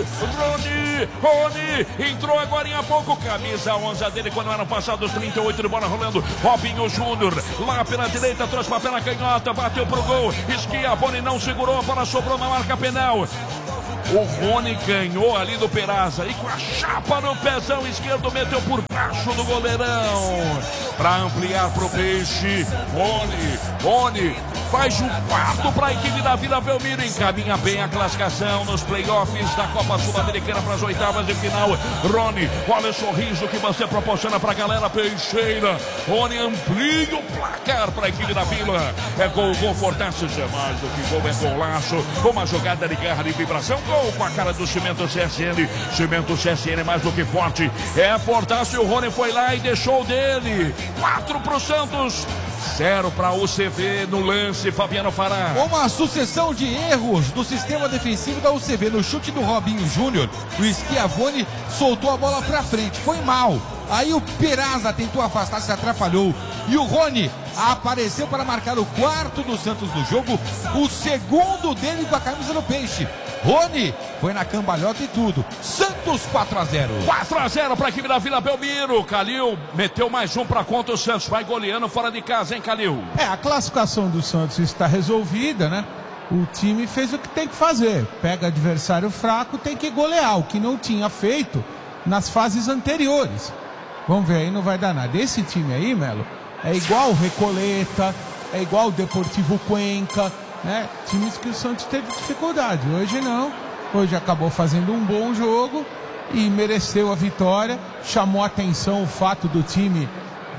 Rony, entrou agora há pouco, camisa 11 dele, quando eram passados 38 de bola rolando. Robinho Júnior, lá pela direita, trouxe para pela canhota, bateu pro gol. Schiavone não segurou, a bola sobrou na marca penal. O Rony ganhou ali do Peraza e com a chapa no pezão esquerdo meteu por baixo do goleirão. Para ampliar pro Peixe, Rony faz um quarto para a equipe da Vila Belmiro. Encaminha bem a classificação nos playoffs da Copa Sul-Americana para as oitavas de final. Rony, olha o sorriso que você proporciona para a galera peixeira. Rony amplia o placar para a equipe da Vila. É gol, fortaço, é mais do que gol, é golaço. Uma jogada de garra de vibração, gol com a cara do Cimento CSN. Cimento CSN mais do que forte. É fortaço e o Rony foi lá e deixou dele. 4 pro Santos, 0 para o UCV no lance, Fabiano Fará. Uma sucessão de erros do sistema defensivo da UCV. No chute do Robinho Júnior, o Schiavone soltou a bola pra frente, foi mal. Aí o Peraza tentou afastar, se atrapalhou. E o Rony apareceu para marcar o quarto do Santos no jogo, o segundo dele com a camisa do Peixe. Rony foi na cambalhota e tudo. Santos 4-0. 4-0 para a equipe da Vila Belmiro. Calil meteu mais um para conta. O Santos vai goleando fora de casa, hein, Calil? A classificação do Santos está resolvida, né? O time fez o que tem que fazer. Pega adversário fraco, tem que golear, o que não tinha feito nas fases anteriores. Vamos ver aí, não vai dar nada. Esse time aí, Melo, é igual o Recoleta, é igual o Deportivo Cuenca, né? Times que o Santos teve dificuldade. Hoje não. Hoje acabou fazendo um bom jogo e mereceu a vitória. Chamou a atenção o fato do time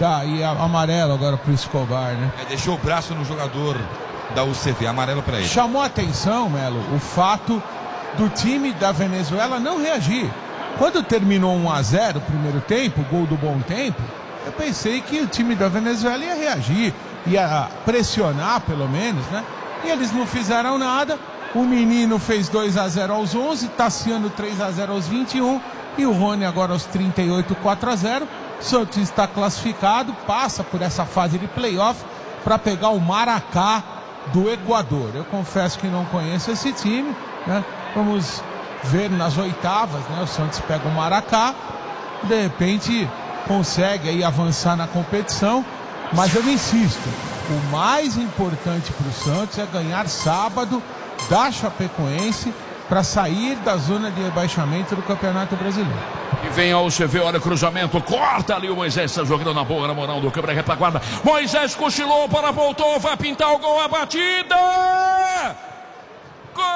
e amarelo agora pro Escobar, né? Deixou o braço no jogador da UCV, amarelo para ele. Chamou a atenção, Melo, o fato do time da Venezuela não reagir. Quando terminou 1-0 o primeiro tempo, gol do Bom Tempo, eu pensei que o time da Venezuela ia reagir, ia pressionar pelo menos, né? E eles não fizeram nada. O Menino fez 2-0 aos 11, Tassiano 3-0 aos 21 e o Rony agora aos 38, 4-0. Santos está classificado, passa por essa fase de playoff para pegar o Maracá do Equador. Eu confesso que não conheço esse time, né? Vamos ver nas oitavas, né? O Santos pega o Maracá, de repente consegue aí avançar na competição, mas eu insisto, o mais importante para o Santos é ganhar sábado da Chapecoense para sair da zona de rebaixamento do Campeonato Brasileiro. E vem ao UCV, olha o cruzamento, corta ali o Moisés, está jogando na boa, na moral do câmera retaguarda. Moisés cochilou, para voltou, vai pintar o gol, a batida! Gol!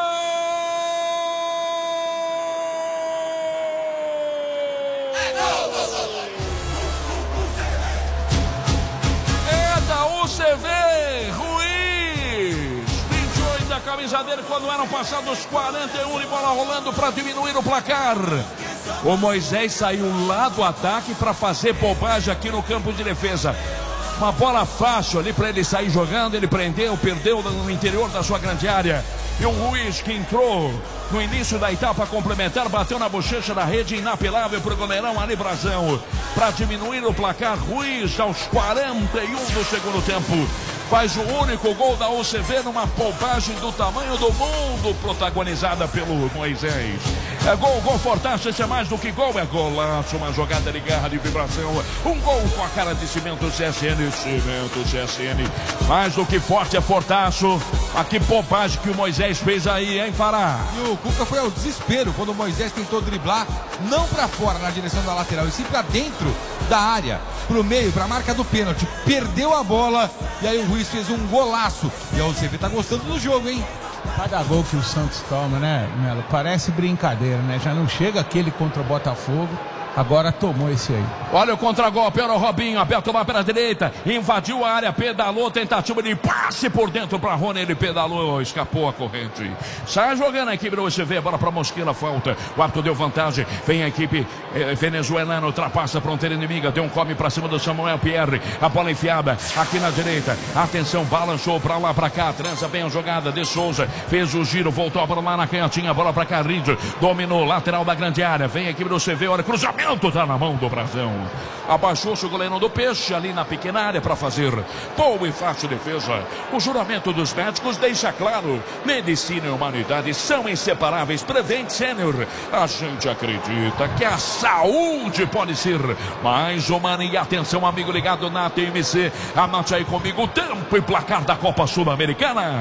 É da UCV, Ruiz, 28 da camisa dele, quando eram passados 41 de bola rolando para diminuir o placar. O Moisés saiu lá do ataque para fazer bobagem aqui no campo de defesa. Uma bola fácil ali para ele sair jogando, ele prendeu, perdeu no interior da sua grande área. E o Ruiz, que entrou no início da etapa complementar, bateu na bochecha da rede, inapelável para o goleirão Ali Brazão. Para diminuir o placar, Ruiz aos 41 do segundo tempo faz o único gol da UCV numa bobagem do tamanho do mundo, protagonizada pelo Moisés. É gol fortaço, esse é mais do que gol, é golaço, uma jogada de garra, de vibração, um gol com a cara de Cimento CSN, Cimento CSN, mais do que forte, é fortaço. Ah, que bobagem que o Moisés fez aí, hein, Fará? E o Cuca foi ao desespero quando o Moisés tentou driblar, não para fora na direção da lateral, e sim para dentro da área, pro meio, pra marca do pênalti, perdeu a bola, e aí o Ruiz fez um golaço, e a UCV tá gostando do jogo, hein? Cada gol que o Santos toma, né, Melo? Parece brincadeira, né? Já não chega aquele contra o Botafogo, agora tomou esse aí. Olha o contragolpe, era o Robinho, aberto lá pela direita, invadiu a área, pedalou, tentativa de passe por dentro para Rony, ele pedalou, escapou a corrente. Sai jogando a equipe do UCV, bola para Mosquila, falta. O árbitro deu vantagem, vem a equipe venezuelana, ultrapassa a fronteira inimiga, deu um come para cima do Samuel Pierre, a bola enfiada aqui na direita, atenção, balançou para lá, para cá, trança bem a jogada de Souza, fez o giro, voltou a bola lá na canhotinha, bola para Carrillo, dominou, lateral da grande área, vem a equipe do UCV, olha, cruzamento cruzamento está na mão do Brasão. Abaixou-se o goleirão do Peixe ali na pequena área para fazer boa e fácil defesa. O juramento dos médicos deixa claro: medicina e humanidade são inseparáveis. Prevent Senior. A gente acredita que a saúde pode ser mais humana. E atenção, amigo ligado na TMC, anote aí comigo o tempo e placar da Copa Sul-Americana.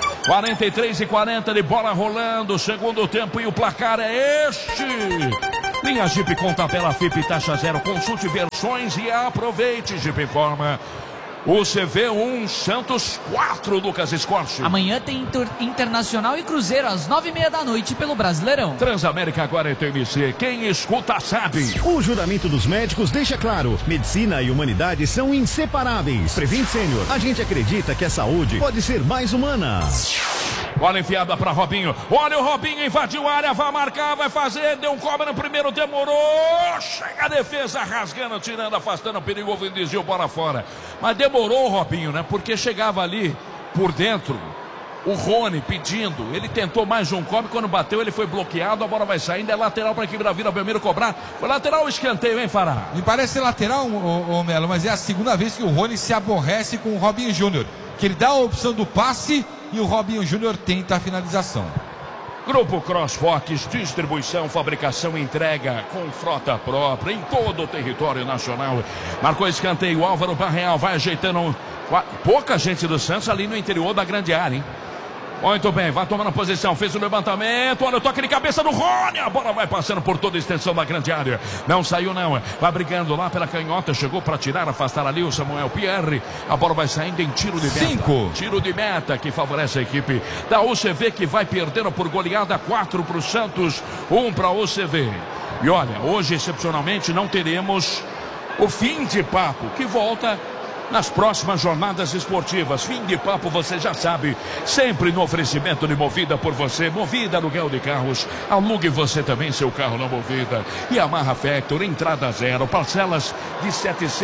43:40 de bola rolando, segundo tempo, e o placar é este. Linha Jeep com tabela FIP taxa zero. Consulte versões e aproveite. Jeep informa. O CV 1, Santos 4, Lucas Escorcio. Amanhã tem Internacional e Cruzeiro às 9:30 da noite pelo Brasileirão. Transamérica agora é TMC. Quem escuta sabe. O juramento dos médicos deixa claro: medicina e humanidade são inseparáveis. Prevent Senior. A gente acredita que a saúde pode ser mais humana. Bola enfiada para Robinho. Olha o Robinho, invadiu a área, vai marcar, vai fazer. Deu um cobra no primeiro, demorou. Chega a defesa rasgando, tirando, afastando o perigo, desviou, bola fora. Mas demorou o Robinho, né? Porque chegava ali por dentro o Rony pedindo. Ele tentou mais um cobre, quando bateu ele foi bloqueado, a bola vai saindo. É lateral para a equipe da Vila Belmiro cobrar. Foi lateral ou escanteio, hein, Fará? Me parece ser lateral, ô Melo, mas é a segunda vez que o Rony se aborrece com o Robinho Júnior. Que ele dá a opção do passe e o Robinho Júnior tenta a finalização. Grupo CrossFox, distribuição, fabricação e entrega com frota própria em todo o território nacional. Marcou escanteio, Álvaro Barreal vai ajeitando. Pouca gente do Santos ali no interior da grande área, hein? Muito bem, vai tomando posição, fez o levantamento, olha o toque de cabeça do Rony, a bola vai passando por toda a extensão da grande área, não saiu não, vai brigando lá pela canhota, chegou para tirar, afastar ali o Samuel Pierre, a bola vai saindo em tiro de meta. 5. Tiro de meta que favorece a equipe da UCV, que vai perdendo por goleada, 4 para o Santos, 1 para a UCV. E olha, hoje excepcionalmente não teremos o fim de papo, que volta nas próximas jornadas esportivas. Fim de papo, você já sabe, sempre no oferecimento de Movida por você. Movida, aluguel de carros, alugue você também seu carro na Movida. E Yamaha Factor, entrada zero, parcelas de R$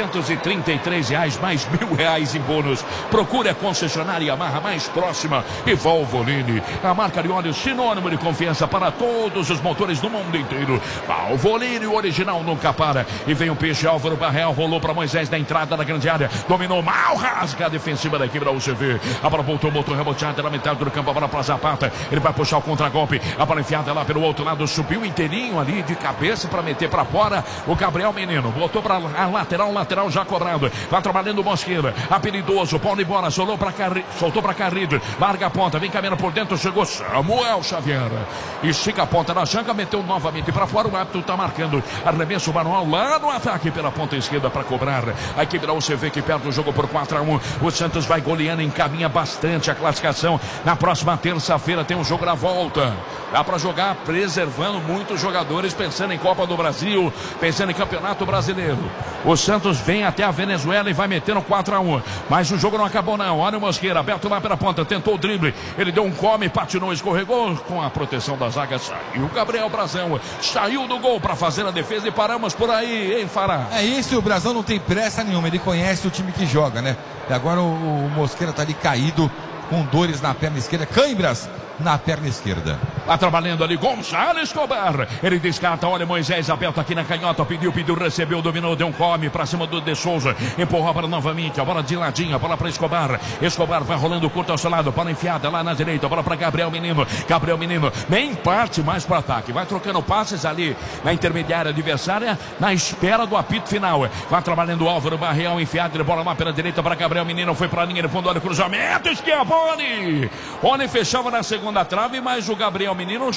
733, mais R$ 1.000 em bônus. Procure a concessionária Yamaha mais próxima. E Valvoline, a marca de óleo sinônimo de confiança para todos os motores do mundo inteiro. Valvoline, o original nunca para. E vem o Peixe, Álvaro Barreal, rolou para Moisés na entrada da grande área. Dominou mal, rasga a defensiva da equipe da UCV. A bola voltou, botou reboteada na metade do campo, a bola para Zapata. Ele vai puxar o contragolpe. A bola enfiada lá pelo outro lado, subiu inteirinho ali de cabeça para meter para fora. O Gabriel Menino botou para a lateral já cobrado. Vai trabalhando o Mosqueira, habilidoso, pau de bola, soltou para Carrilho. Larga a ponta, vem caminhando por dentro, chegou Samuel Xavier. Estica a ponta na changa, meteu novamente para fora. O árbitro está marcando arremesso manual lá no ataque pela ponta esquerda para cobrar. A equipe da UCV que perde o jogo por 4-1. O Santos vai goleando, encaminha bastante a classificação. Na próxima terça-feira tem um jogo na volta. Dá para jogar preservando muitos jogadores, pensando em Copa do Brasil, pensando em Campeonato Brasileiro. O Santos vem até a Venezuela e vai metendo 4-1. Mas o jogo não acabou não. Olha o Mosqueira, aberto lá pela ponta, tentou o drible. Ele deu um come, patinou, escorregou. Com a proteção da zaga, saiu o Gabriel Brazão. Saiu do gol para fazer a defesa e paramos por aí, hein, Fará? É isso, o Brazão não tem pressa nenhuma. Ele conhece o time que joga, né? E agora o Mosqueira tá ali caído, com dores na perna esquerda, cãibras na perna esquerda. Tá trabalhando ali Gonçalo Escobar. Ele descarta, olha Moisés aberto aqui na canhota. Pediu, recebeu, dominou, deu um come pra cima do De Souza. Empurrou a bola novamente, a bola de ladinho, a bola pra Escobar. Escobar vai rolando curto ao seu lado, bola enfiada lá na direita, a bola pra Gabriel Menino. Gabriel Menino nem parte mais pro ataque. Vai trocando passes ali na intermediária adversária, na espera do apito final. Vai trabalhando o Álvaro Barreal, enfiado de bola lá pela direita para Gabriel Menino. Foi pra linha de fundo, olha o cruzamento, Schiavone. Rony fechava na segunda trave, mas o Gabriel Menino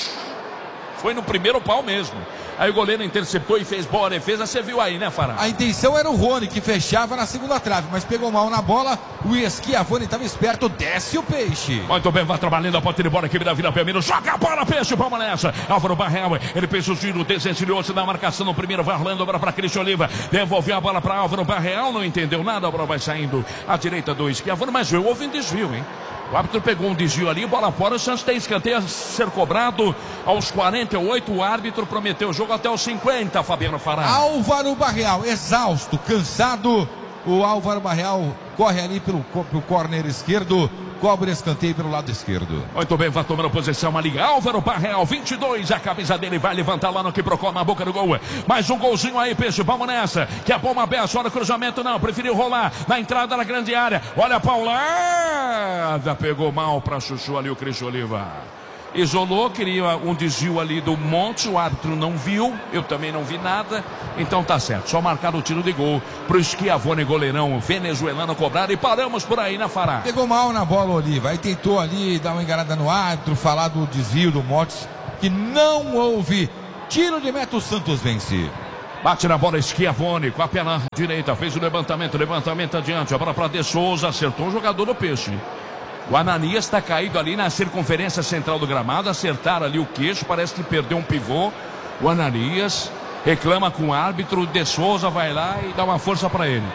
foi no primeiro pau mesmo. Aí o goleiro interceptou e fez boa defesa. Você viu aí, né, Fará? A intenção era o Rony, que fechava na segunda trave, mas pegou mal na bola. O Schiavone estava esperto, desce o Peixe. Muito bem, vai trabalhando a ponta de bola, equipe da Vila Belmiro. Joga a bola, Peixe, vamos nessa. Álvaro Barreal, ele fez o giro, desencilhou-se na marcação no primeiro, vai rolando a bola para Cristian Oliva. Devolveu a bola para Álvaro Barreal, não entendeu nada, a bola vai saindo à direita do Schiavone, mas houve um desvio, hein? O árbitro pegou um desvio ali, bola fora, o Santos tem escanteio a ser cobrado aos 48, o árbitro prometeu o jogo até os 50, Fabiano Fará. Álvaro Barreal, exausto, cansado, o Álvaro Barreal corre ali pro córner esquerdo, cobra escanteio pelo lado esquerdo. Muito bem, vai tomando posição ali. Álvaro Barreal, 22. A camisa dele vai levantar lá no que procura na boca do gol. Mais um golzinho aí, Peixe. Vamos nessa. Que a bomba aberta, olha o cruzamento, não. Preferiu rolar na entrada da grande área. Olha a paulada. Pegou mal para Chuchu ali o Cris Oliva. Isolou, queria um desvio ali do Montes, o árbitro não viu, eu também não vi nada, então tá certo, só marcar o tiro de gol pro Schiavone, goleirão venezuelano, cobrar, e paramos por aí, né, Fará? Pegou mal na bola, Oliva, aí tentou ali dar uma enganada no árbitro, falar do desvio do Montes, que não houve. Tiro de meta, o Santos vence. Bate na bola Schiavone com a perna direita, fez o levantamento adiante, a bola para De Souza, acertou o jogador do Peixe. O Ananias está caído ali na circunferência central do gramado, acertaram ali o queixo, parece que perdeu um pivô. O Ananias reclama com o árbitro, De Souza vai lá e dá uma força para ele.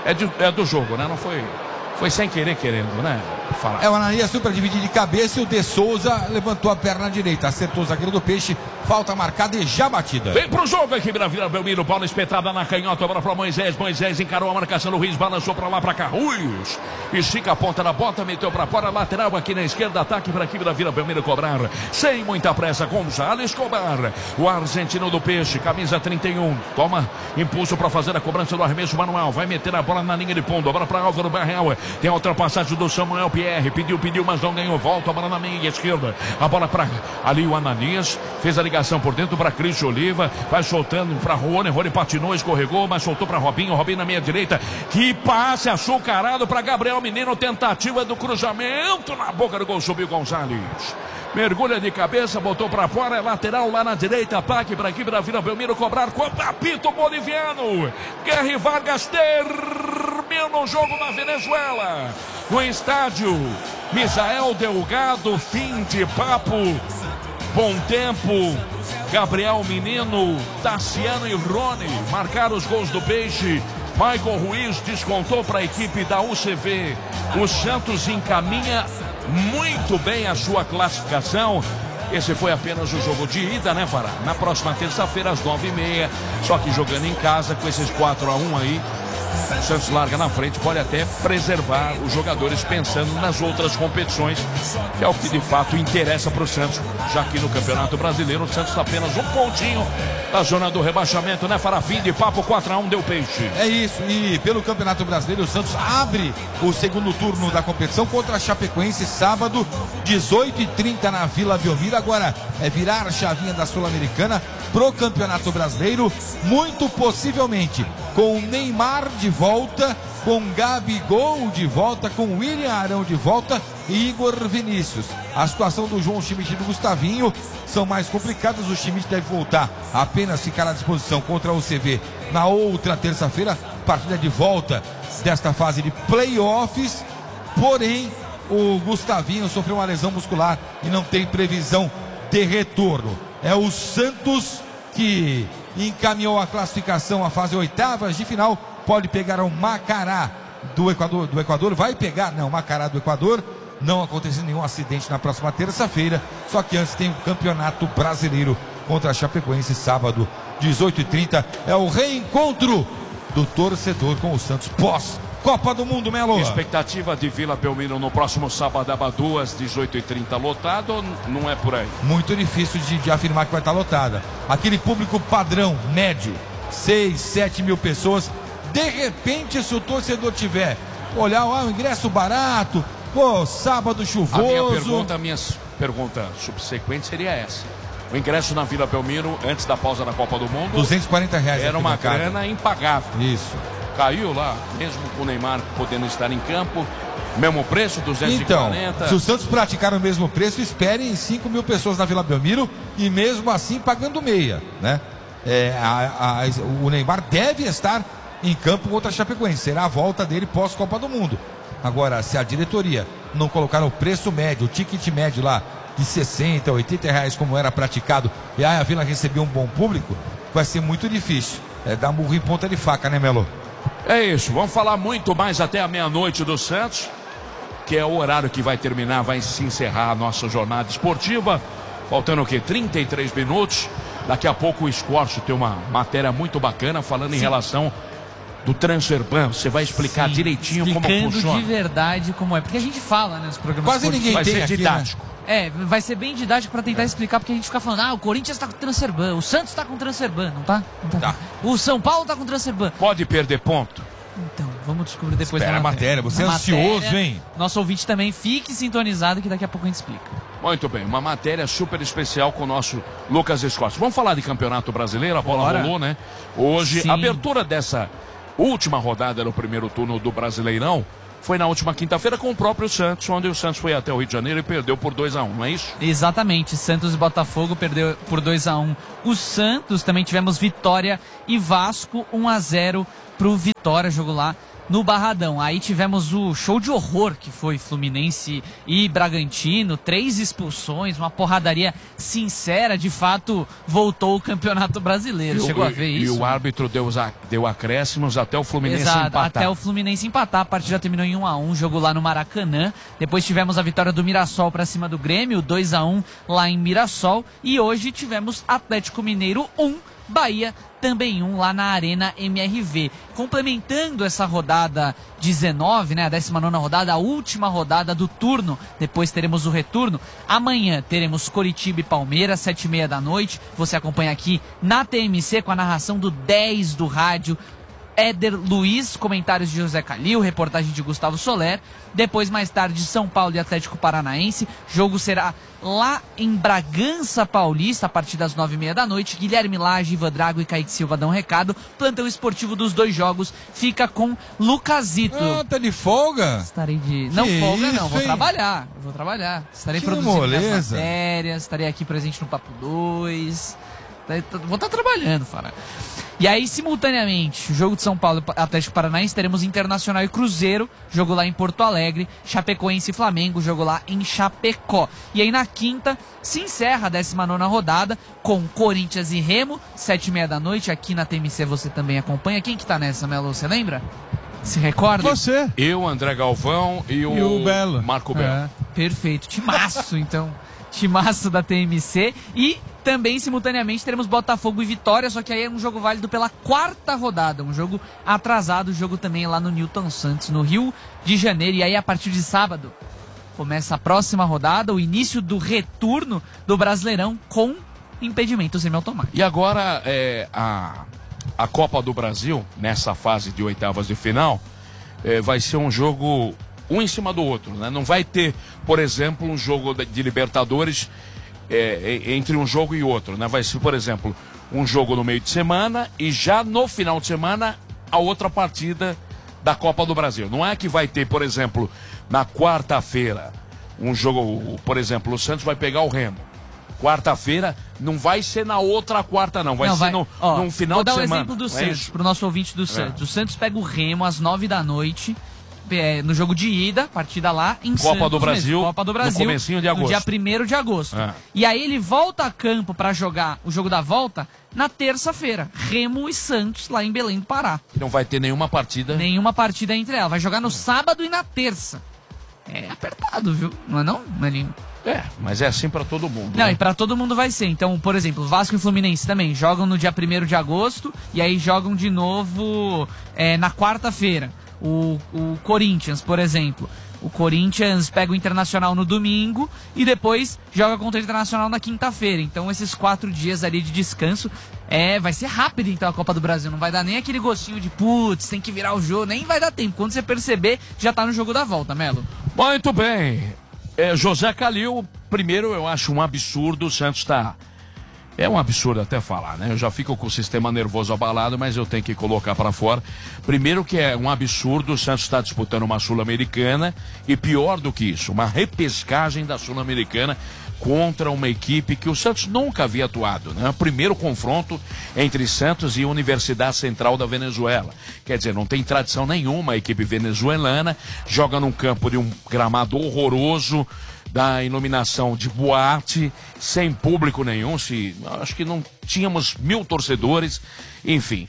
É do jogo, né? Não foi sem querer, querendo, né? Falar. O Ananias super dividido de cabeça e o De Souza levantou a perna direita, acertou o zagueiro do Peixe, falta marcada e já batida. Vem pro jogo a equipe da Vila Belmiro, bola espetada na canhota, bola para Moisés encarou a marcação do Ruiz, balançou para lá, para cá, Ruiz, estica a ponta da bota, meteu para fora, lateral aqui na esquerda, ataque para a equipe da Vila Belmiro cobrar, sem muita pressa, Gonzalez cobrar, o argentino do Peixe, camisa 31, toma impulso para fazer a cobrança do arremesso manual, vai meter a bola na linha de fundo, a bola para Álvaro Barreal, tem a ultrapassagem do Samuel Pierre, pediu, mas não ganhou, volta a bola na meia esquerda, a bola para ali o Ananias, fez a ligação por dentro para Cris Oliva, vai soltando para Rony patinou, escorregou, mas soltou para Robinho na meia direita, que passe açucarado para Gabriel Menino, tentativa do cruzamento, na boca do gol subiu Gonzalez, mergulha de cabeça, botou para fora, é lateral lá na direita, ataque para a equipe da Vila Belmiro cobrar contra apito boliviano, Guerri Vargas termina o jogo na Venezuela, no estádio Misael Delgado, fim de papo, bom tempo, Gabriel Menino, Tassiano e Rony marcaram os gols do Peixe, Michael Ruiz descontou para a equipe da UCV, o Santos encaminha muito bem a sua classificação. Esse foi apenas o jogo de ida, né, Fará? Na próxima terça-feira às 9h30, só que jogando em casa com esses 4-1 aí, o Santos larga na frente, pode até preservar os jogadores pensando nas outras competições, que é o que de fato interessa para o Santos, já que no Campeonato Brasileiro o Santos está apenas um pontinho da zona do rebaixamento, né, Fará? Fim de papo, 4-1 deu Peixe. É isso, e pelo Campeonato Brasileiro o Santos abre o segundo turno da competição contra a Chapecoense sábado, 18h30 na Vila Belmiro. Agora é virar a chavinha da Sul-Americana pro Campeonato Brasileiro, muito possivelmente com o Neymar de volta, com Gabigol de volta, com William Arão de volta e Igor Vinícius. A situação do João Schmidt e do Gustavinho são mais complicadas. O Schmidt deve voltar, apenas ficar à disposição contra o CV na outra terça-feira, partida de volta desta fase de playoffs. Porém, o Gustavinho sofreu uma lesão muscular e não tem previsão de retorno. É o Santos que encaminhou a classificação à fase oitavas de final, pode pegar o Macará do Equador, vai pegar, não, o Macará do Equador, não aconteceu nenhum acidente na próxima terça-feira, só que antes tem o Campeonato Brasileiro contra a Chapecoense, sábado, 18h30, é o reencontro do torcedor com o Santos pós Copa do Mundo, Melo. Expectativa de Vila Belmiro no próximo sábado, às 18h30, lotado, não é por aí? Muito difícil de afirmar que vai estar lotada. Aquele público padrão, médio, 6, 7 mil pessoas. De repente, se o torcedor tiver olhar, o ingresso barato, sábado chuvoso. A minha pergunta subsequente seria essa. O ingresso na Vila Belmiro, antes da pausa da Copa do Mundo, R$240. Era uma grana impagável. Isso. Caiu lá, mesmo com o Neymar podendo estar em campo, mesmo preço, 240. Então, se o Santos praticar o mesmo preço, esperem 5 mil pessoas na Vila Belmiro e mesmo assim pagando meia, né? O Neymar deve estar em campo contra a Chapecoense, será a volta dele pós-Copa do Mundo. Agora, se a diretoria não colocar o preço médio, o ticket médio lá de R$60, R$80 como era praticado, e aí a Vila recebeu um bom público, vai ser muito difícil. Dar murro em ponta de faca, né, Melo? É isso, vamos falar muito mais até a meia-noite do Santos, que é o horário que vai terminar, vai se encerrar a nossa jornada esportiva. Faltando o quê? 33 minutos. Daqui a pouco o Escorço tem uma matéria muito bacana falando em relação do Transferban. Você vai explicar direitinho como funciona. De verdade como é. Porque a gente fala, né, nos programas Quase ninguém vai tem ser aqui, didático. né? Vai ser bem didático pra tentar explicar, porque a gente fica falando, o Corinthians tá com Transferban, o Santos tá com Transferban, não tá? Não tá. O São Paulo tá com Transferban. Pode perder ponto? Então, vamos descobrir depois. Espera a matéria, você é ansioso, hein? Nosso ouvinte também, fique sintonizado que daqui a pouco a gente explica. Muito bem, uma matéria super especial com o nosso Lucas Escorte. Vamos falar de Campeonato Brasileiro, a bola rolou, né? Hoje, Sim. a abertura dessa última rodada no primeiro turno do Brasileirão foi na última quinta-feira com o próprio Santos, onde o Santos foi até o Rio de Janeiro e perdeu por 2-1, não é isso? Exatamente, Santos e Botafogo perdeu por 2-1. O Santos também tivemos Vitória e Vasco 1-0 pro Vitória, jogo lá no Barradão. Aí tivemos o show de horror que foi Fluminense e Bragantino, 3 expulsões, uma porradaria sincera, de fato voltou o Campeonato Brasileiro. Chegou a ver isso? E o árbitro deu acréscimos até o Fluminense empatar. Até o Fluminense empatar, a partida terminou em 1-1, jogo lá no Maracanã. Depois tivemos a vitória do Mirassol para cima do Grêmio, 2-1 lá em Mirassol. E hoje tivemos Atlético Mineiro 1, Bahia também 1 lá na Arena MRV. Complementando essa rodada 19, né, a 19ª rodada, a última rodada do turno, depois teremos o retorno. Amanhã teremos Coritiba e Palmeiras, 7h30 da noite. Você acompanha aqui na TMC com a narração do 10 do rádio, Éder Luiz, comentários de José Calil, reportagem de Gustavo Soler. Depois, mais tarde, São Paulo e Atlético Paranaense. Jogo será lá em Bragança Paulista, a partir das 9h30 da noite. Guilherme Lage, Ivan Drago e Kaique Silva dão recado. Plantão esportivo dos dois jogos fica com Lucasito. Tá de folga? Estarei de... Não, Que folga isso, não, vou hein? trabalhar. Vou trabalhar. Estarei Que produzindo minhas moleza. matérias, estarei aqui presente no Papo 2. Vou estar trabalhando, Fara. E aí, simultaneamente, jogo de São Paulo e Atlético Paranaense, teremos Internacional e Cruzeiro, jogo lá em Porto Alegre, Chapecoense e Flamengo, jogo lá em Chapecó. E aí, na quinta, se encerra a 19ª rodada com Corinthians e Remo, 7h30 da noite, aqui na TMC você também acompanha. Quem que tá nessa, Melo, você lembra? Se recorda? Você. Eu, André Galvão e o Belo. Marco Belo. Perfeito, timaço, então. Timaço da TMC. E também, simultaneamente, teremos Botafogo e Vitória, só que aí é um jogo válido pela 4ª rodada, um jogo atrasado, jogo também lá no Newton Santos, no Rio de Janeiro. E aí, a partir de sábado, começa a próxima rodada, o início do retorno do Brasileirão com impedimento semiautomático. E agora, a Copa do Brasil, nessa fase de oitavas de final, vai ser um jogo um em cima do outro, né? Não vai ter, por exemplo, um jogo de Libertadores entre um jogo e outro, né? Vai ser, por exemplo, um jogo no meio de semana e já no final de semana a outra partida da Copa do Brasil. Não é que vai ter, por exemplo, na quarta-feira um jogo, por exemplo, o Santos vai pegar o Remo. Quarta-feira não vai ser na outra quarta, não. Vai ser no final de semana. Vou dar um exemplo do Santos, pro nosso ouvinte do Santos. O Santos pega o Remo às 9 da noite, no jogo de ida, partida lá em Copa do Brasil, Copa do Brasil, no comecinho de agosto. No dia 1º de agosto. E aí ele volta a campo para jogar o jogo da volta na terça-feira. Remo e Santos lá em Belém do Pará. Não vai ter nenhuma partida. Nenhuma partida entre elas. Vai jogar no sábado e na terça. É apertado, viu? Não é não, Melinho? Mas é assim pra todo mundo. Não, né? e pra todo mundo vai ser. Então, por exemplo, Vasco e Fluminense também jogam no dia 1º de agosto e aí jogam de novo na quarta-feira. O Corinthians, por exemplo. O Corinthians pega o Internacional no domingo e depois joga contra o Internacional na quinta-feira. Então, esses 4 dias ali de descanso vai ser rápido, então, a Copa do Brasil. Não vai dar nem aquele gostinho de putz, tem que virar o jogo, nem vai dar tempo. Quando você perceber, já tá no jogo da volta, Melo. Muito bem. José Calil, primeiro eu acho um absurdo, o Santos tá... É um absurdo até falar, né? Eu já fico com o sistema nervoso abalado, mas eu tenho que colocar para fora. Primeiro que é um absurdo, o Santos está disputando uma Sul-Americana e pior do que isso, uma repescagem da Sul-Americana contra uma equipe que o Santos nunca havia atuado, né? O primeiro confronto entre Santos e Universidade Central da Venezuela. Quer dizer, não tem tradição nenhuma a equipe venezuelana, joga num campo de um gramado horroroso, da iluminação de boate, sem público nenhum, acho que não tínhamos 1000 torcedores, enfim.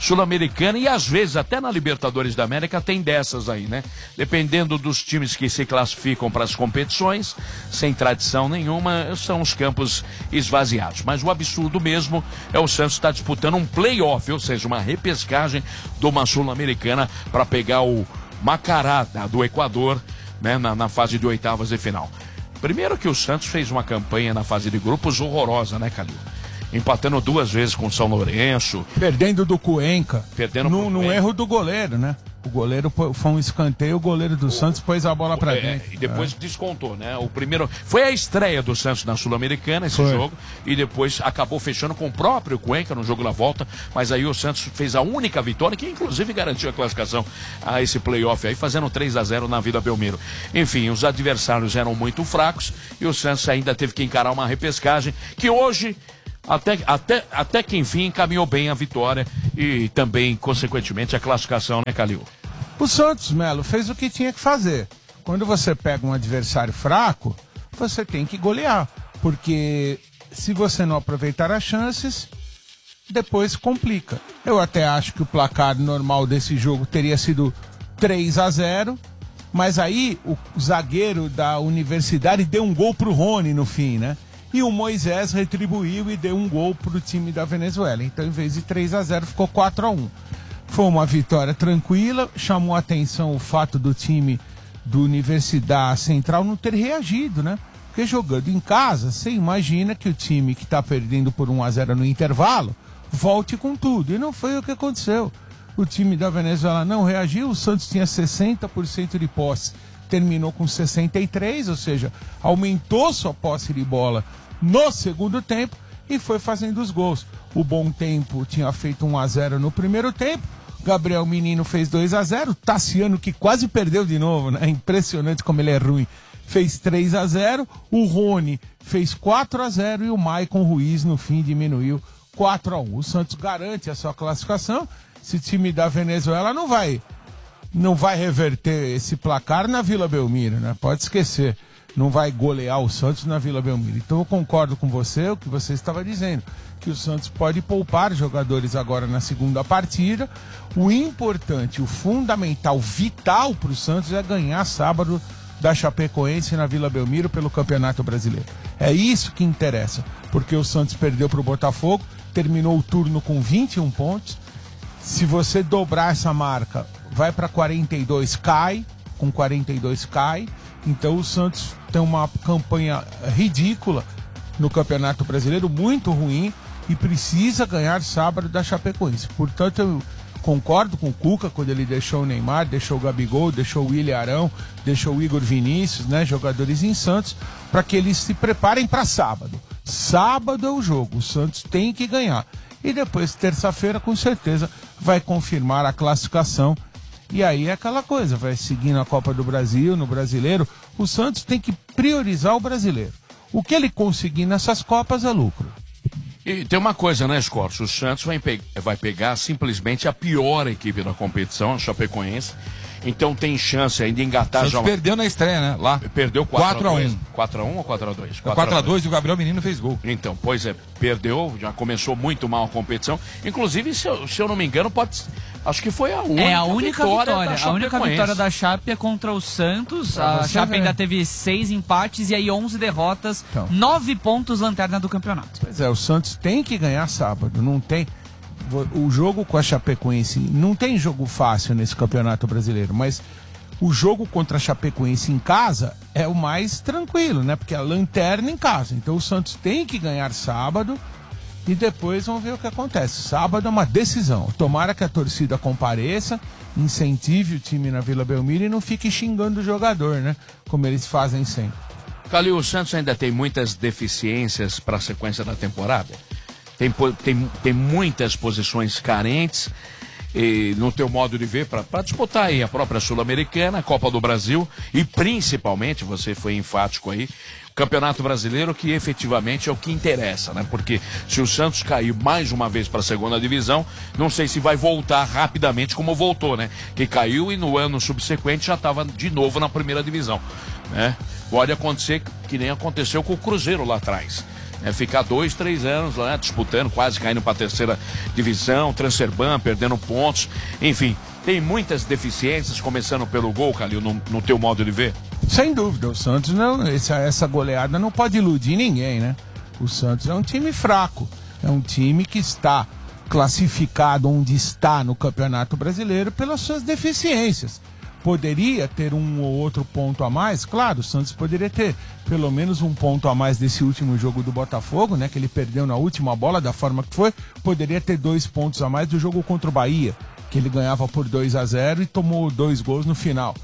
Sul-Americana e às vezes até na Libertadores da América tem dessas aí, né? Dependendo dos times que se classificam para as competições, sem tradição nenhuma, são os campos esvaziados. Mas o absurdo mesmo é o Santos estar disputando um play-off, ou seja, uma repescagem de uma Sul-Americana para pegar o Macará do Equador, né, na fase de oitavas de final. Primeiro que o Santos fez uma campanha na fase de grupos horrorosa, né, Calil? Empatando 2 vezes com o São Lourenço. Perdendo do Cuenca. Perdendo no erro do goleiro, né? O goleiro foi um escanteio, o goleiro do Santos pôs a bola pra dentro. E depois descontou, né? O primeiro foi a estreia do Santos na Sul-Americana, esse jogo, e depois acabou fechando com o próprio Cuenca no jogo da volta, mas aí o Santos fez a única vitória, que inclusive garantiu a classificação a esse playoff aí, fazendo 3-0 na Vila Belmiro. Enfim, os adversários eram muito fracos e o Santos ainda teve que encarar uma repescagem que hoje até que enfim encaminhou bem a vitória e também, consequentemente, a classificação, né, Calil? O Santos, Melo, fez o que tinha que fazer. Quando você pega um adversário fraco, você tem que golear. Porque se você não aproveitar as chances, depois complica. Eu até acho que o placar normal desse jogo teria sido 3-0, mas aí o zagueiro da Universidade deu um gol pro Rony no fim, né? E o Moisés retribuiu e deu um gol pro time da Venezuela. Então, em vez de 3-0, ficou 4-1. Foi uma vitória tranquila, chamou a atenção o fato do time do Universidade Central não ter reagido, né? Porque jogando em casa, você imagina que o time que está perdendo por 1-0 no intervalo volte com tudo. E não foi o que aconteceu. O time da Venezuela não reagiu, o Santos tinha 60% de posse, terminou com 63%, ou seja, aumentou sua posse de bola no segundo tempo e foi fazendo os gols. O Bom Tempo tinha feito 1-0 no primeiro tempo, Gabriel Menino fez 2-0, Tassiano, que quase perdeu de novo, né? Impressionante como ele é ruim, fez 3-0, o Rony fez 4-0 e o Maicon Ruiz no fim diminuiu 4-1. O Santos garante a sua classificação. Esse time da Venezuela não vai reverter esse placar na Vila Belmiro, né? Pode esquecer. Não vai golear o Santos na Vila Belmiro. Então eu concordo com você, o que você estava dizendo, que o Santos pode poupar jogadores agora na segunda partida. O importante, o fundamental, vital para o Santos é ganhar sábado da Chapecoense na Vila Belmiro pelo Campeonato Brasileiro. É isso que interessa, porque o Santos perdeu para o Botafogo, terminou o turno com 21 pontos. Se você dobrar essa marca, vai para 42, cai, com 42 cai. Então o Santos tem uma campanha ridícula no Campeonato Brasileiro, muito ruim, e precisa ganhar sábado da Chapecoense. Portanto, eu concordo com o Cuca quando ele deixou o Neymar, deixou o Gabigol, deixou o William Arão, deixou o Igor Vinícius, né, jogadores em Santos, para que eles se preparem para sábado. Sábado é o jogo, o Santos tem que ganhar. E depois, terça-feira, com certeza, vai confirmar a classificação. E aí é aquela coisa, vai seguindo a Copa do Brasil, no Brasileiro. O Santos tem que priorizar o Brasileiro. O que ele conseguir nessas Copas é lucro. E tem uma coisa, né, Scorcio? O Santos vai pegar simplesmente a pior equipe da competição, a Chapecoense. Então tem chance ainda de engatar já. Perdeu na estreia, né? Lá. Perdeu 4-1. 4-1 ou 4-2? 4-2 e o Gabriel Menino fez gol. Então, pois é, perdeu, já começou muito mal a competição. Inclusive, se eu não me engano, acho que foi a única vitória. A única vitória da Chape é contra o Santos. A Chape ainda teve 6 empates e aí 11 derrotas, então, 9 pontos lanterna do campeonato. Pois é, o Santos tem que ganhar sábado, não tem. O jogo com a Chapecoense, não tem jogo fácil nesse Campeonato Brasileiro, mas o jogo contra a Chapecoense em casa é o mais tranquilo, né? Porque a lanterna em casa. Então o Santos tem que ganhar sábado e depois vamos ver o que acontece. Sábado é uma decisão. Tomara que a torcida compareça, incentive o time na Vila Belmiro e não fique xingando o jogador, né? Como eles fazem sempre. Calil, o Santos ainda tem muitas deficiências para a sequência da temporada. Tem muitas posições carentes, e, no teu modo de ver, para disputar aí a própria Sul-Americana, a Copa do Brasil e principalmente, você foi enfático aí, o Campeonato Brasileiro, que efetivamente é o que interessa, né? Porque se o Santos cair mais uma vez para a segunda divisão, não sei se vai voltar rapidamente como voltou, né? Que caiu e no ano subsequente já estava de novo na primeira divisão, né? Pode acontecer que nem aconteceu com o Cruzeiro lá atrás. É ficar 2, 3 anos lá, disputando, quase caindo para a terceira divisão, transfer ban, perdendo pontos, enfim. Tem muitas deficiências, começando pelo gol, Calil, no teu modo de ver? Sem dúvida, o Santos não, essa goleada não pode iludir ninguém, né? O Santos é um time fraco, é um time que está classificado onde está no Campeonato Brasileiro pelas suas deficiências. Poderia ter um ou outro ponto a mais? Claro, o Santos poderia ter pelo menos um ponto a mais desse último jogo do Botafogo, né? Que ele perdeu na última bola, da forma que foi. Poderia ter 2 pontos a mais do jogo contra o Bahia, que ele ganhava por 2-0 e tomou 2 gols no final.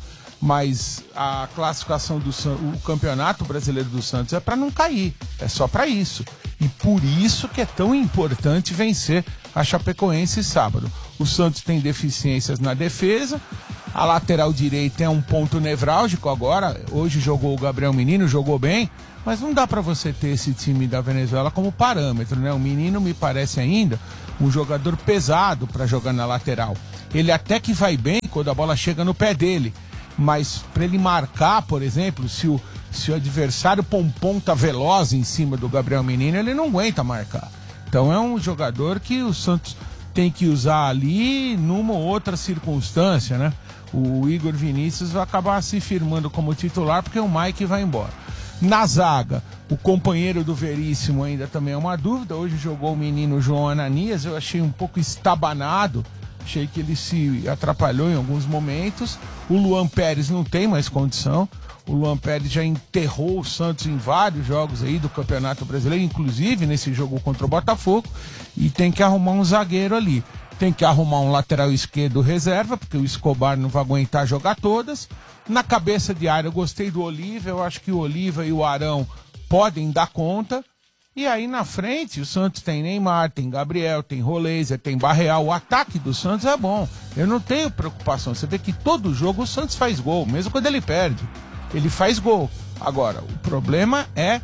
Mas a classificação o Campeonato Brasileiro do Santos é para não cair, é só para isso. E por isso que é tão importante vencer a Chapecoense sábado. O Santos tem deficiências na defesa, a lateral direita é um ponto nevrálgico agora. Hoje jogou o Gabriel Menino, jogou bem, mas não dá para você ter esse time da Venezuela como parâmetro, né? O Menino me parece ainda um jogador pesado para jogar na lateral. Ele até que vai bem quando a bola chega no pé dele, mas para ele marcar, por exemplo, se o adversário põe um ponta veloz em cima do Gabriel Menino, ele não aguenta marcar. Então é um jogador que o Santos tem que usar ali numa ou outra circunstância, né? O Igor Vinícius vai acabar se firmando como titular porque o Mike vai embora. Na zaga, o companheiro do Veríssimo ainda também é uma dúvida. Hoje jogou o menino João Ananias, eu achei um pouco estabanado. Achei que ele se atrapalhou em alguns momentos. O Luan Pérez não tem mais condição. O Luan Pérez já enterrou o Santos em vários jogos aí do Campeonato Brasileiro, inclusive nesse jogo contra o Botafogo. E tem que arrumar um zagueiro ali. Tem que arrumar um lateral esquerdo reserva, porque o Escobar não vai aguentar jogar todas. Na cabeça de área eu gostei do Oliva. Eu acho que o Oliva e o Arão podem dar conta. E aí na frente o Santos tem Neymar, tem Gabriel, tem Roleiser, tem Barreal. O ataque do Santos é bom. Eu não tenho preocupação. Você vê que todo jogo o Santos faz gol, mesmo quando ele perde. Ele faz gol. Agora, o problema é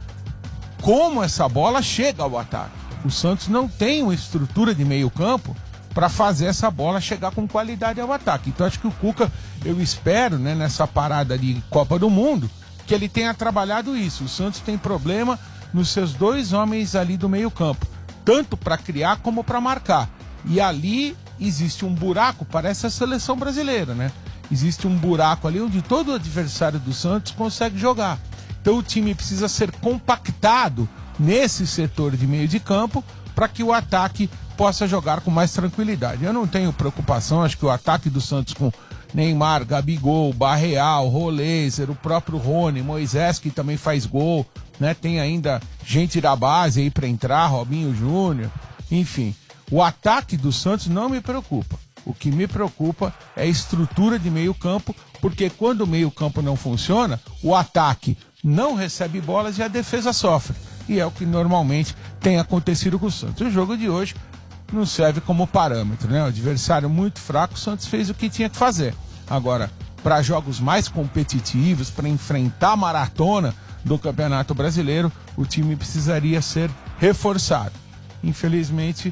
como essa bola chega ao ataque. O Santos não tem uma estrutura de meio campo para fazer essa bola chegar com qualidade ao ataque. Então acho que o Cuca, eu espero, né, nessa parada de Copa do Mundo, que ele tenha trabalhado isso. O Santos tem problema nos seus 2 homens ali do meio campo, tanto para criar como para marcar. E ali existe um buraco, parece a seleção brasileira, né? Existe um buraco ali onde todo adversário do Santos consegue jogar. Então o time precisa ser compactado nesse setor de meio de campo para que o ataque possa jogar com mais tranquilidade. Eu não tenho preocupação, acho que o ataque do Santos com Neymar, Gabigol, Barreal, Roleiser, o próprio Rony, Moisés, que também faz gol, né? Tem ainda gente da base aí para entrar, Robinho Júnior, enfim. O ataque do Santos não me preocupa. O que me preocupa é a estrutura de meio campo, porque quando o meio campo não funciona, o ataque não recebe bolas e a defesa sofre. E é o que normalmente tem acontecido com o Santos. O jogo de hoje não serve como parâmetro, né? O adversário muito fraco, o Santos fez o que tinha que fazer. Agora, para jogos mais competitivos, para enfrentar a maratona do Campeonato Brasileiro, o time precisaria ser reforçado. Infelizmente,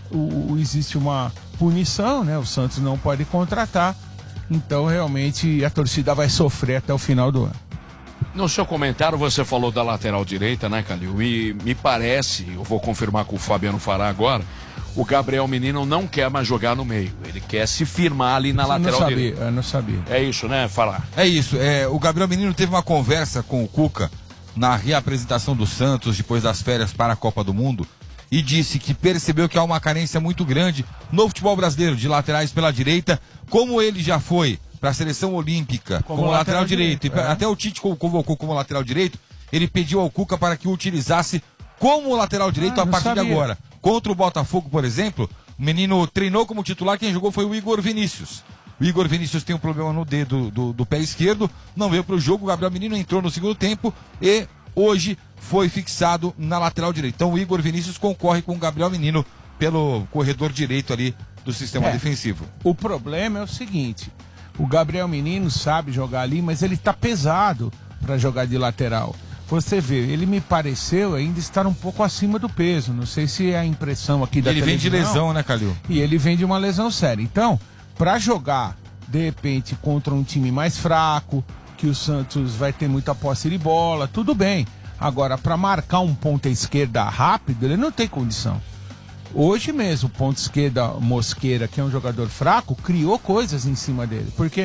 existe uma punição, né? O Santos não pode contratar, então realmente a torcida vai sofrer até o final do ano. No seu comentário você falou da lateral direita, né, Calil? E me parece, eu vou confirmar com o Fabiano Fará agora, o Gabriel Menino não quer mais jogar no meio. Ele quer se firmar ali na lateral direita. Eu não sabia. É isso, né, Fará? É isso. O Gabriel Menino teve uma conversa com o Cuca na reapresentação do Santos depois das férias para a Copa do Mundo e disse que percebeu que há uma carência muito grande no futebol brasileiro de laterais pela direita, como ele já foi para a seleção olímpica como lateral direito. E até o Tite convocou como lateral direito, ele pediu ao Cuca para que o utilizasse como lateral direito a partir de agora. Contra o Botafogo, por exemplo, o menino treinou como titular, quem jogou foi o Igor Vinícius. O Igor Vinícius tem um problema no dedo do pé esquerdo, não veio para o jogo, o Gabriel Menino entrou no segundo tempo e hoje foi fixado na lateral direita. Então o Igor Vinícius concorre com o Gabriel Menino pelo corredor direito ali do sistema defensivo. O problema é o seguinte, o Gabriel Menino sabe jogar ali, mas ele tá pesado para jogar de lateral. Você vê, ele me pareceu ainda estar um pouco acima do peso. Não sei se é a impressão aqui da televisão. Ele vem de lesão, né, Calil? E ele vem de uma lesão séria. Então, para jogar, de repente, contra um time mais fraco, que o Santos vai ter muita posse de bola, tudo bem. Agora, para marcar um ponta esquerda rápido, ele não tem condição. Hoje mesmo, o ponta esquerda Mosqueira, que é um jogador fraco, criou coisas em cima dele. Porque,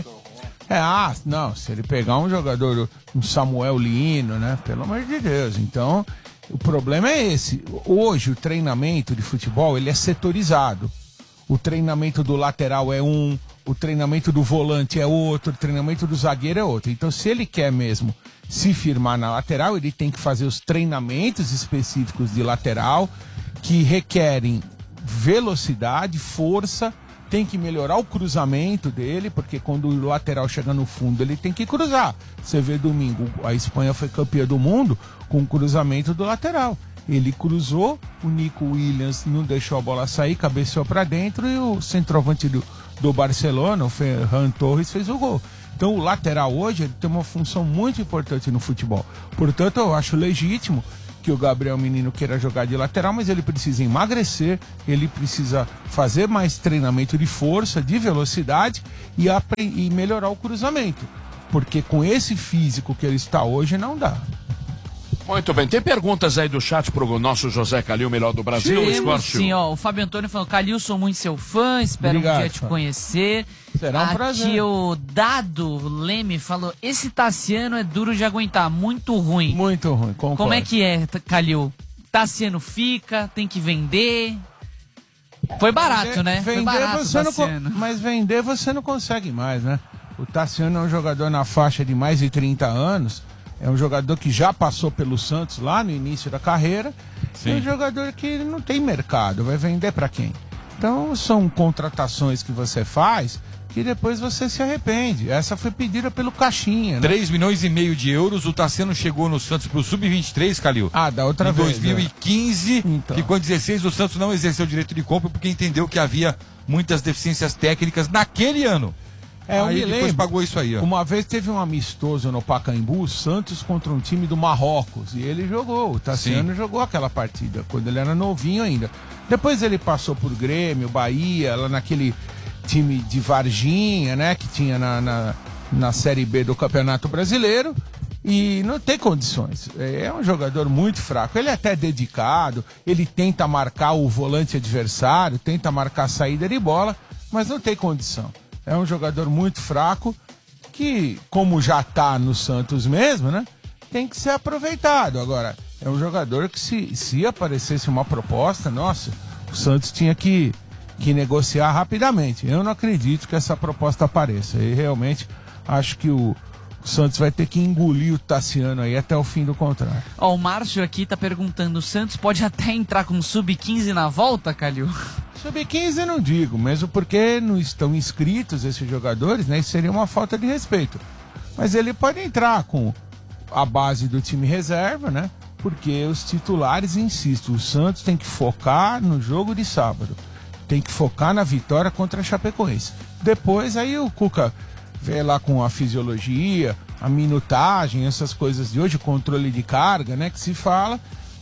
se ele pegar um jogador, um Samuel Lino, né? Pelo amor de Deus. Então, o problema é esse. Hoje, o treinamento de futebol, ele é setorizado. O treinamento do lateral é um, o treinamento do volante é outro, o treinamento do zagueiro é outro. Então, se ele quer mesmo se firmar na lateral, ele tem que fazer os treinamentos específicos de lateral, que requerem velocidade, força, tem que melhorar o cruzamento dele, porque quando o lateral chega no fundo, ele tem que cruzar. Você vê domingo, a Espanha foi campeã do mundo com o cruzamento do lateral. Ele cruzou, o Nico Williams não deixou a bola sair, cabeceou para dentro e o centroavante do Barcelona, o Ferran Torres, fez o gol. Então o lateral hoje ele tem uma função muito importante no futebol. Portanto, eu acho legítimo que o Gabriel Menino queira jogar de lateral, mas ele precisa emagrecer, ele precisa fazer mais treinamento de força, de velocidade e melhorar o cruzamento. Porque com esse físico que ele está hoje, não dá. Muito bem, tem perguntas aí do chat pro nosso José Calil, melhor do Brasil, Escórcio? Sim, o Fábio Antônio falou, Calil, sou muito seu fã, espero um dia te conhecer. Será um prazer. Aqui o Dado Leme falou, esse Tassiano é duro de aguentar, muito ruim. Muito ruim, concordo. Como é que é, Calil? Tassiano fica, tem que vender... Foi barato, né? Foi barato, mas vender você não consegue mais, né? O Tassiano é um jogador na faixa de mais de 30 anos... É um jogador que já passou pelo Santos lá no início da carreira. Sim. É um jogador que não tem mercado, vai vender para quem? Então são contratações que você faz que depois você se arrepende. Essa foi pedida pelo Caixinha, né? 3,5 milhões de euros, o Tassiano chegou no Santos pro Sub-23, Calil. Da outra vez. Em 2015, então. Ficou em 16, o Santos não exerceu o direito de compra porque entendeu que havia muitas deficiências técnicas naquele ano. Aí depois pagou isso aí, ó. Uma vez teve um amistoso no Pacaembu, Santos contra um time do Marrocos, e ele jogou, o Tassiano jogou aquela partida, quando ele era novinho ainda. Depois ele passou por Grêmio, Bahia, lá naquele time de Varginha, né, que tinha na Série B do Campeonato Brasileiro, e não tem condições. É um jogador muito fraco, ele é até dedicado, ele tenta marcar o volante adversário, tenta marcar a saída de bola, mas não tem condição. É um jogador muito fraco que, como já está no Santos mesmo, né? Tem que ser aproveitado. Agora, é um jogador que se aparecesse uma proposta, nossa, o Santos tinha que negociar rapidamente. Eu não acredito que essa proposta apareça. E realmente acho que o Santos vai ter que engolir o Tassiano aí até o fim do contrato. O Márcio aqui tá perguntando, o Santos pode até entrar com Sub-15 na volta, Calil? Sub-15 eu não digo, mesmo porque não estão inscritos esses jogadores, né? Isso seria uma falta de respeito. Mas ele pode entrar com a base do time reserva, né? Porque os titulares, insisto, o Santos tem que focar no jogo de sábado. Tem que focar na vitória contra a Chapecoense. Depois aí o Cuca vê lá com a fisiologia, a minutagem, essas coisas de hoje, controle de carga, né? Que se fala.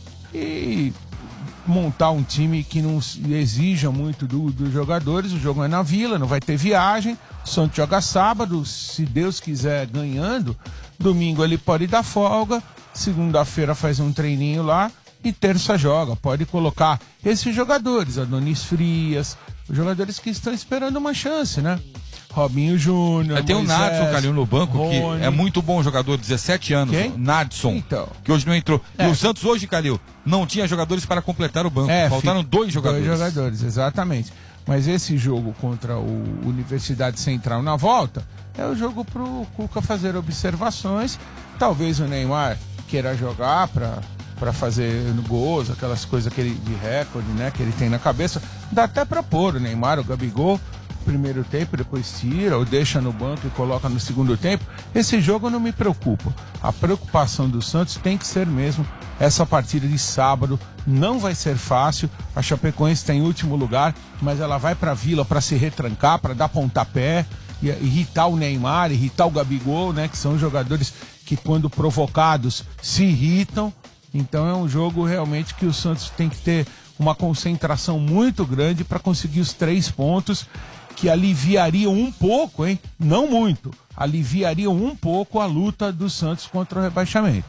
E montar um time que não exija muito dos jogadores. O jogo é na Vila, não vai ter viagem. O Santos joga sábado, se Deus quiser, ganhando. Domingo ele pode dar folga, segunda-feira faz um treininho lá e terça joga. Pode colocar esses jogadores, Adonis Frias, os jogadores que estão esperando uma chance, né? Robinho Júnior, tem o Nadson Calil no banco, Rony, que é muito bom jogador, 17 anos. Quem? Nadson, então, que hoje não entrou. E o Santos hoje, Calil, não tinha jogadores para completar o banco. Faltaram 2 jogadores. 2 jogadores, exatamente. Mas esse jogo contra o Universidade Central na volta é o jogo para o Cuca fazer observações. Talvez o Neymar queira jogar para fazer gols, aquelas coisas de recorde, né, que ele tem na cabeça. Dá até para pôr o Neymar, o Gabigol, primeiro tempo, depois tira ou deixa no banco e coloca no segundo tempo. Esse jogo não me preocupa. A preocupação do Santos tem que ser mesmo essa partida de sábado. Não vai ser fácil. A Chapecoense está em último lugar, mas ela vai para a Vila para se retrancar, para dar pontapé, e irritar o Neymar, irritar o Gabigol, né, que são jogadores que quando provocados se irritam. Então é um jogo realmente que o Santos tem que ter uma concentração muito grande para conseguir os 3 pontos, que aliviariam um pouco, hein? Não muito, aliviariam um pouco a luta do Santos contra o rebaixamento.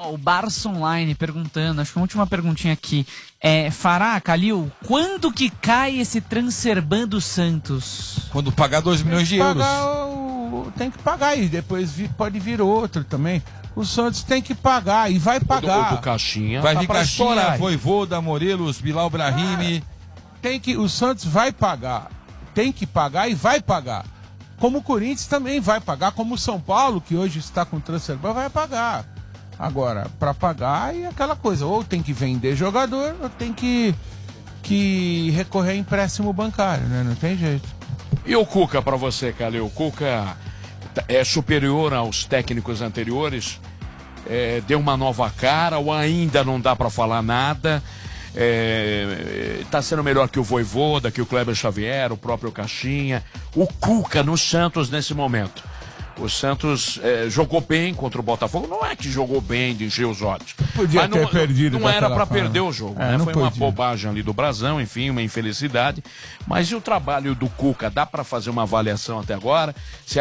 O Barça Online perguntando, acho que a última perguntinha aqui. Fará, Calil, quando que cai esse Transferban do Santos? Quando pagar 2 milhões de euros. Tem que pagar e depois pode vir outro também. O Santos tem que pagar e vai pagar. O do Caixinha. Vai vir pra Caixinha, estourar. Voivoda, Morelos, Bilal Brahimi. O Santos vai pagar. Tem que pagar e vai pagar. Como o Corinthians também vai pagar, como o São Paulo, que hoje está com o Transferban, vai pagar. Agora, para pagar é aquela coisa, ou tem que vender jogador, ou tem que recorrer a empréstimo bancário, né? Não tem jeito. E o Cuca para você, Calil? O Cuca é superior aos técnicos anteriores? Deu uma nova cara ou ainda não dá para falar nada? Tá sendo melhor que o Voivoda, que o Kleber Xavier, o próprio Caixinha. O Cuca no Santos nesse momento. O Santos jogou bem contra o Botafogo. Não é que jogou bem de encher os olhos. Podia ter perdido. Não era para perder o jogo. Né? Foi podia. uma bobagem ali do Brasão, enfim, uma infelicidade. Mas e o trabalho do Cuca? Dá para fazer uma avaliação até agora? Se